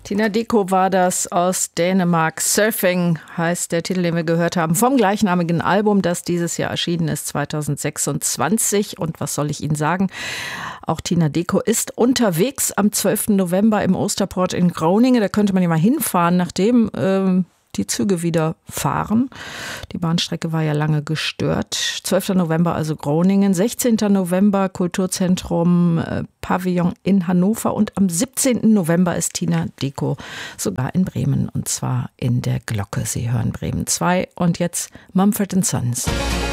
Tina Dickow war das aus Dänemark. Surfing heißt der Titel, den wir gehört haben, vom gleichnamigen Album, das dieses Jahr erschienen ist, 2026. Und was soll ich Ihnen sagen? Auch Tina Dickow ist unterwegs am 12. November im Osterport in Groningen. Da könnte man ja mal hinfahren, nachdem die Züge wieder fahren. Die Bahnstrecke war ja lange gestört. 12. November also Groningen, 16. November Kulturzentrum Pavillon in Hannover und am 17. November ist Tina Dickow sogar in Bremen und zwar in der Glocke. Sie hören Bremen 2 und jetzt Mumford & Sons.